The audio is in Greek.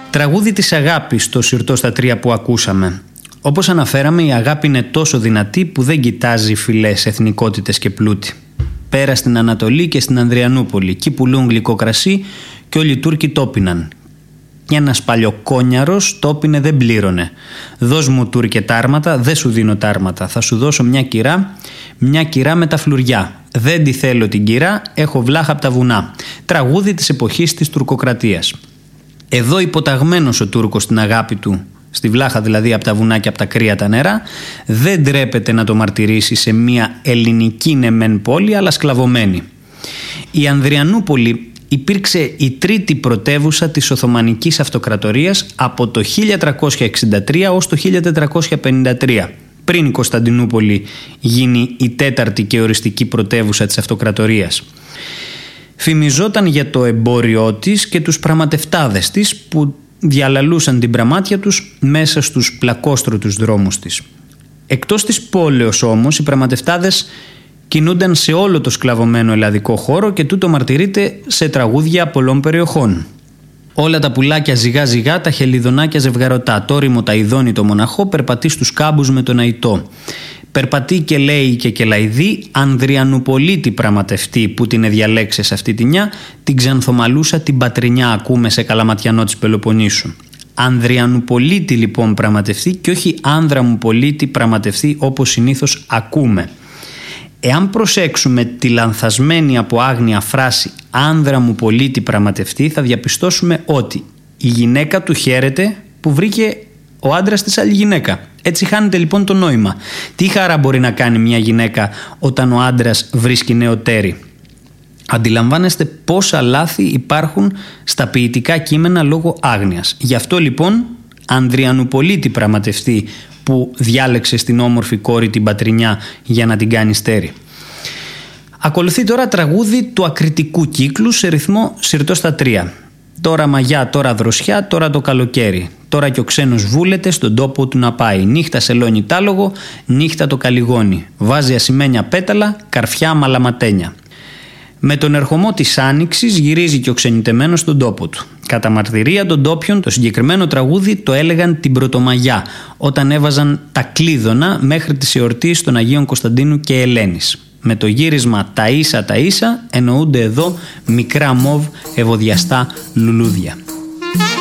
Τραγούδι της αγάπης, το Συρτό στα τρία που ακούσαμε. Όπως αναφέραμε, η αγάπη είναι τόσο δυνατή που δεν κοιτάζει φυλές, εθνικότητες και πλούτη. Πέρα στην Ανατολή και στην Ανδριανούπολη, εκεί πουλούν γλυκό κρασί και όλοι οι Τούρκοι το πίναν. Και ένας παλιοκόνιαρος το πίνε, δεν πλήρωνε. «Δώσ' μου, Τούρκε, τάρματα, δεν σου δίνω τάρματα. Θα σου δώσω μια κυρά με τα φλουριά. Δεν τη θέλω την κυρά, έχω βλάχα από τα βουνά». Τραγούδι της εποχής της τουρκοκρατίας. Εδώ υποταγμένος ο Τούρκος στην αγάπη του, στη βλάχα δηλαδή από τα βουνά και από τα κρύα τα νερά, δεν ντρέπεται να το μαρτυρήσει σε μια ελληνική νεμεν πόλη, αλλά σκλαβωμένη. Η Ανδριανούπολη υπήρξε η τρίτη πρωτεύουσα της Οθωμανικής Αυτοκρατορίας από το 1363 ως το 1453. Πριν η Κωνσταντινούπολη γίνει η τέταρτη και οριστική πρωτεύουσα της Αυτοκρατορίας. Φημιζόταν για το εμπόριό της και τους πραγματευτάδες της που διαλαλούσαν την πραμάτια τους μέσα στους πλακόστρωτους δρόμους της. Εκτός της πόλεως όμως, οι πραγματευτάδες κινούνταν σε όλο το σκλαβωμένο ελλαδικό χώρο και τούτο μαρτυρείται σε τραγούδια πολλών περιοχών. Όλα τα πουλάκια ζυγά ζυγά, τα χελιδονάκια ζευγαρωτά, το ρήμο τα ειδώνει το μοναχό, περπατεί στους κάμπους με τον αϊτό. Περπατεί και λέει και κελαϊδί, Ανδριανουπολίτη πραγματευτή που την εδιαλέξε σε αυτή τη νιά, την Ξανθομαλούσα την πατρινιά ακούμε σε Καλαματιανό της Πελοποννήσου. Ανδριανουπολίτη λοιπόν πραγματευτή και όχι άνδρα μου πολίτη πραγματευτή όπως συνήθως ακούμε. Εάν προσέξουμε τη λανθασμένη από άγνοια φράση «άνδρα μου πολίτη πραγματευτή», θα διαπιστώσουμε ότι η γυναίκα του χαίρεται που βρήκε ο άντρας της άλλη γυναίκα. Έτσι χάνεται λοιπόν το νόημα. Τι χαρά μπορεί να κάνει μια γυναίκα όταν ο άντρας βρίσκει νέο τέρι? Αντιλαμβάνεστε πόσα λάθη υπάρχουν στα ποιητικά κείμενα λόγω άγνοιας. Γι' αυτό λοιπόν Ανδριανουπολίτη πραγματευτή που διάλεξε στην όμορφη κόρη την πατρινιά για να την κάνει στέρι. Ακολουθεί τώρα τραγούδι του ακριτικού κύκλου σε ρυθμό Συρτό στα τρία. Τώρα μαγιά, τώρα δροσιά, τώρα το καλοκαίρι. Τώρα κι ο ξένος βούλεται στον τόπο του να πάει. Νύχτα σελώνει τάλογο, νύχτα το καλυγόνι. Βάζει ασημένια πέταλα, καρφιά μαλαματένια. Με τον ερχομό της άνοιξης γυρίζει και ο ξενιτεμένος στον τόπο του. Κατά μαρτυρία των ντόπιων, το συγκεκριμένο τραγούδι το έλεγαν την Πρωτομαγιά, όταν έβαζαν τα κλείδωνα μέχρι τις εορτίες των Αγίων Κωνσταντίνου και Ελένης. Με το γύρισμα «Τα ίσα τα ίσα» εννοούνται εδώ μικρά μοβ ευωδιαστά λουλούδια.